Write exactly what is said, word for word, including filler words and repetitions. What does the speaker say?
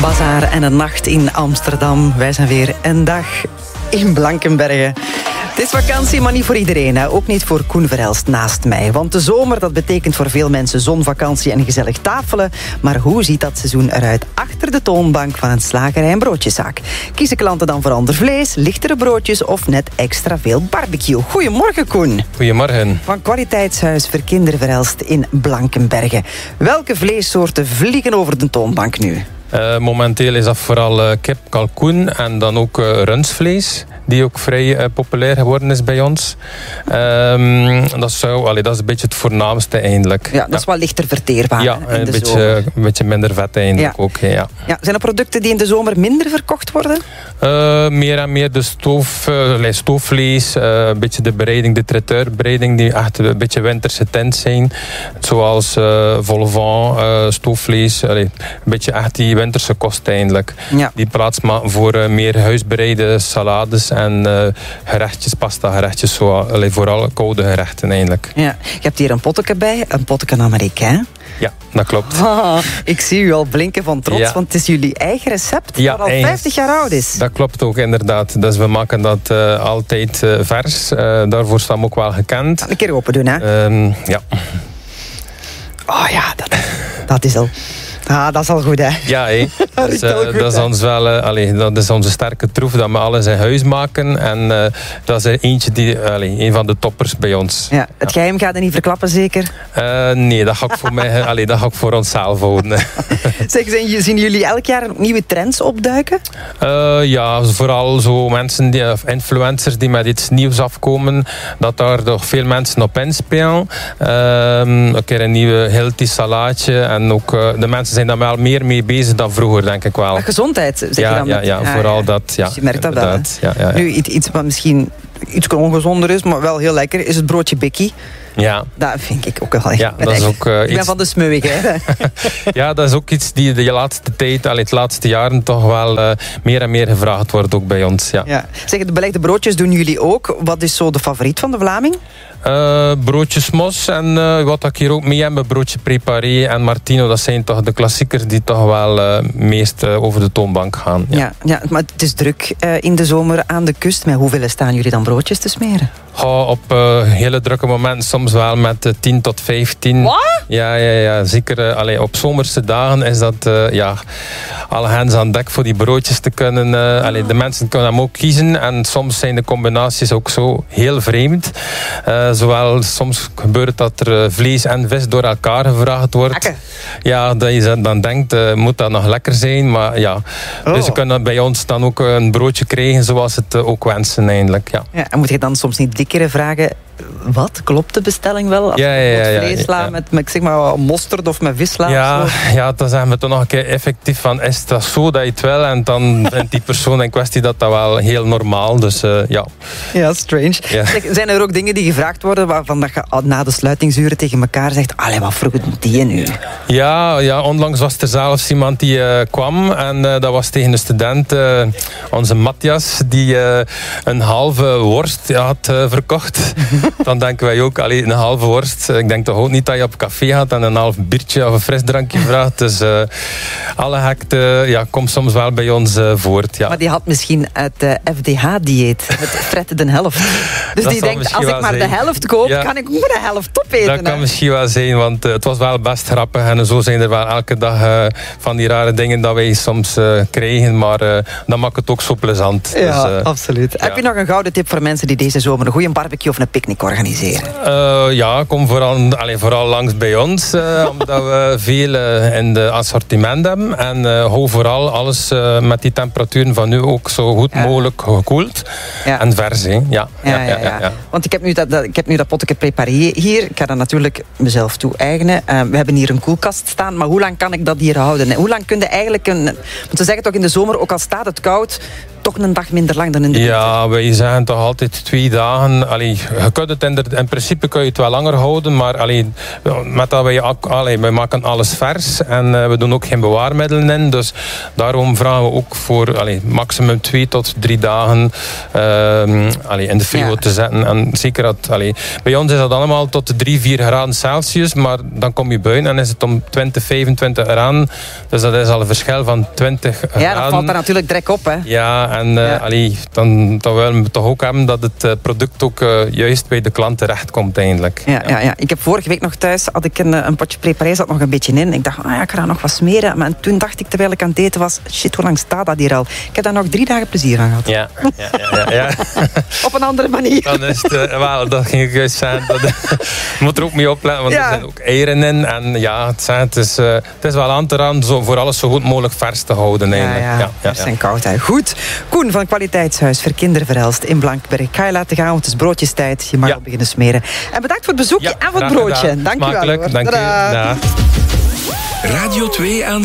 Bazaar en een nacht in Amsterdam. Wij zijn weer een dag in Blankenberge. Het is vakantie, maar niet voor iedereen. Hè. Ook niet voor Koen Verhelst naast mij. Want de zomer, dat betekent voor veel mensen zonvakantie en gezellig tafelen. Maar hoe ziet dat seizoen eruit achter de toonbank van een slagerij en broodjeszaak? Kiezen klanten dan voor ander vlees, lichtere broodjes of net extra veel barbecue? Goedemorgen, Koen. Goedemorgen. Van Kwaliteitshuis Verkinder Verhelst in Blankenberge. Welke vleessoorten vliegen over de toonbank nu? Uh, momenteel is dat vooral uh, kip, kalkoen en dan ook uh, rundvlees, die ook vrij uh, populair geworden is bij ons. Um, dat, zou, allee, dat is een beetje het voornaamste eigenlijk. Ja, dat is ja. wel lichter verteerbaar. Ja, in een, de beetje, zomer. een beetje minder vet eigenlijk ja. ook. Ja. Ja, zijn er producten die in de zomer minder verkocht worden? Uh, meer en meer de stoof, uh, stoofvlees, uh, een beetje de bereiding, de traiteurbereiding, die echt een beetje winterse tint zijn. Zoals uh, vol vent, uh, stoofvlees, allee, een beetje echt die winterse kost eigenlijk. Ja. Die plaats maken voor uh, meer huisbereide salades en uh, gerechtjes, pasta gerechtjes, zo, allee, vooral koude gerechten eigenlijk. Ja. Je hebt hier een potje bij, een potje Amerikaan. Ja, dat klopt. Ah, ik zie u al blinken van trots, ja. Want het is jullie eigen recept ja, dat al vijftig jaar oud is. Dat klopt ook inderdaad. Dus we maken dat uh, altijd uh, vers. Uh, daarvoor staan we ook wel gekend. Een keer open doen, hè? Um, ja. Oh ja, dat, dat is al... Ah, dat is al goed, hè? Ja, hé. dat, dus, is uh, goed, dat is ons wel, uh, allee, dat is onze sterke troef, dat we alles in huis maken. En uh, dat is er eentje die, allee, een van de toppers bij ons. Ja, het ja. geheim gaat er niet verklappen, zeker? Uh, nee, dat ga ik voor mij, allee, dat ga ik voor onszelf houden. Zeg, zien jullie elk jaar nieuwe trends opduiken? Uh, ja, vooral zo mensen, die, influencers die met iets nieuws afkomen, dat daar toch veel mensen op inspelen. Uh, een keer een nieuwe healthy salaatje en ook uh, de mensen zijn daar wel meer mee bezig dan vroeger, denk ik wel. Gezondheid, zeg ja, je dan? Ja, met... ja, ah, vooral ja. dat. Ja, dus je merkt dat wel. Ja, ja, ja. Nu, iets wat misschien iets ongezonder is, maar wel heel lekker, is het broodje Bikkie. Ja. Dat vind ik ook wel echt. Ja, dat is ook, uh, ik ben iets... van de smeuig, hè. Ja, dat is ook iets die de laatste tijd, allee, de laatste jaren toch wel uh, meer en meer gevraagd wordt, ook bij ons. Ja. Ja. Zeg, de belegde broodjes doen jullie ook. Wat is zo de favoriet van de Vlaming? Uh, broodjes mos en uh, wat ik hier ook mee heb, broodje préparé en Martino, dat zijn toch de klassiekers die toch wel uh, meest uh, over de toonbank gaan. Ja. Ja, ja, maar het is druk uh, in de zomer aan de kust. Met hoeveel staan jullie dan broodjes te smeren? Oh, op uh, hele drukke momenten soms wel met uh, tien tot vijftien. Wat? Ja, ja, ja, zeker. Uh, allee, op zomerse dagen is dat uh, ja, alle hands aan dek voor die broodjes te kunnen. Uh, allee, de mensen kunnen hem ook kiezen en soms zijn de combinaties ook zo heel vreemd. Uh, zowel soms gebeurt dat er uh, vlees en vis door elkaar gevraagd wordt. Lekker. Ja, dat je dan denkt, uh, moet dat nog lekker zijn, maar ja. Oh. Dus ze kunnen bij ons dan ook een broodje krijgen zoals het uh, ook wensen eigenlijk. Ja. Ja, en moet je dan soms niet dikkere vragen, wat? Klopt de bestelling wel? Als ja, ja, ja, je vlees sla ja, ja. met, met zeg maar, mosterd of met vissla? Ja, of zo? ja, dan zeggen we toch nog een keer effectief van, is dat zo dat je het wil? En dan vindt die persoon in kwestie dat dat wel heel normaal. Dus uh, ja. Ja, strange. Ja. Zeg, zijn er ook dingen die gevraagd worden waarvan dat je na de sluitingsuren tegen elkaar zegt, allee, wat vroeg die nu? Ja, ja, onlangs was er zelfs iemand die uh, kwam en uh, dat was tegen een student, uh, onze Matthias, die uh, een halve worst ja, had uh, verkocht. Dan denken wij ook, allee, een halve worst. Ik denk toch ook niet dat je op café gaat en een half biertje of een frisdrankje vraagt. Dus uh, alle gekte ja, komt soms wel bij ons uh, voort. Ja. Maar die had misschien het uh, F D H-dieet, het fretten de helft. Dus dat die denkt, als ik maar zijn. de helft koop, ja. kan ik ook de helft opeten. Dat kan hè? misschien wel zijn, want uh, het was wel best grappig. En zo zijn er wel elke dag uh, van die rare dingen dat wij soms uh, krijgen. Maar uh, dat maakt het ook zo plezant. Ja, dus, uh, absoluut. Ja. Heb je nog een gouden tip voor mensen die deze zomer een goede barbecue of een picknick organiseren? Uh, ja, kom vooral, allez, vooral langs bij ons. Uh, omdat we veel uh, in de assortiment hebben. En uh, hou vooral alles uh, met die temperaturen van nu ook zo goed ja. mogelijk gekoeld. Ja. En vers, hè. Ja. Ja, ja, ja, ja. ja. Want ik heb nu dat, dat, ik heb nu dat potje préparé hier. Ik ga dat natuurlijk mezelf toe-eigenen. Uh, we hebben hier een koelkast staan. Maar hoe lang kan ik dat hier houden? Hoe lang kun je eigenlijk een... Want ze zeggen toch in de zomer, ook al staat het koud, toch een dag minder lang dan in de winter. Ja, wij zeggen toch altijd twee dagen. Allee, je kunt het in, de, in principe kun je het wel langer houden, maar allee, met dat wij, allee, wij maken alles vers en uh, we doen ook geen bewaarmiddelen in. Dus daarom vragen we ook voor allee, maximum twee tot drie dagen uh, allee, in de frigo ja. te zetten. En zeker dat, allee, bij ons is dat allemaal tot de drie, vier graden Celsius, maar dan kom je buiten en is het om twintig, vijfentwintig graden. Dus dat is al een verschil van twintig graden. Ja, dat valt daar natuurlijk direct op, hè? Ja, en uh, ja. allee, dan, dan willen we toch ook hebben dat het uh, product ook uh, juist bij de klant terechtkomt eigenlijk. Ja, ja. Ja, ja. Ik heb vorige week nog thuis, had ik een, een potje preparé, zat nog een beetje in. Ik dacht, ah ja, ik ga daar nog wat smeren. Maar toen dacht ik, terwijl ik aan het eten was, shit, hoe lang staat dat hier al? Ik heb daar nog drie dagen plezier aan gehad. Ja, ja, ja. ja, ja. Op een andere manier. Dan is het, uh, wel, dat ging ik juist zeggen. Dat, je moet er ook mee opletten, want ja. er zijn ook eieren in. En ja, het, zijn, het, is, uh, het is wel aan te raden zo, voor alles zo goed mogelijk vers te houden eigenlijk. Ja, ja. ja, ja, ja. zijn koud. Hè. Goed. Koen van Kwaliteitshuis voor Kinderverhelst in Blankberg. Ik ga je laten gaan, want het is broodjestijd. Je mag ja. al beginnen smeren. En bedankt voor het bezoekje ja, en voor het broodje. Dank je wel. Dank u. Dag. Radio twee aan